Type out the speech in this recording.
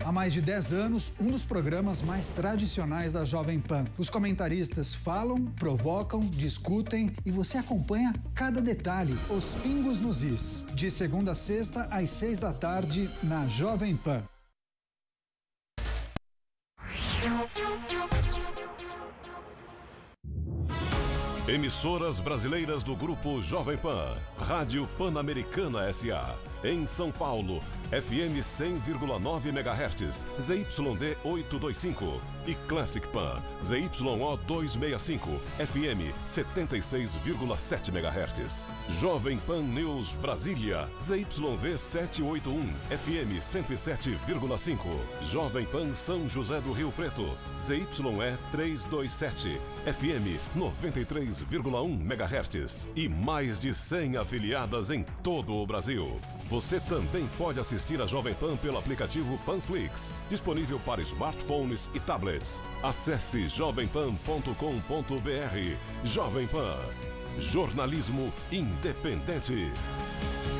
Há mais de 10 anos, um dos programas mais tradicionais da Jovem Pan. Os comentaristas falam, provocam, discutem e você acompanha cada detalhe, os pingos nos is. De segunda a sexta, às 6 da tarde, na Jovem Pan. Emissoras brasileiras do Grupo Jovem Pan. Rádio Pan-Americana S.A. Em São Paulo, FM 100,9 MHz, ZYD 825. E Classic Pan, ZYO 265, FM 76,7 MHz. Jovem Pan News Brasília, ZYV 781, FM 107,5. Jovem Pan São José do Rio Preto, ZYE 327, FM 93,1 MHz. E mais de 100 afiliadas em todo o Brasil. Você também pode assistir a Jovem Pan pelo aplicativo Panflix, disponível para smartphones e tablets. Acesse jovempan.com.br. Jovem Pan, jornalismo independente.